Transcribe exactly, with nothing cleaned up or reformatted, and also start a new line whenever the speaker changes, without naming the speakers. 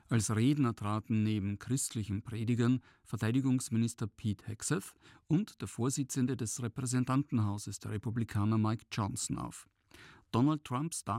Als Redner traten neben christlichen Predigern Verteidigungsminister Pete Hegseth und der Vorsitzende des Repräsentantenhauses der Republikaner Mike Johnson auf. Donald Trumps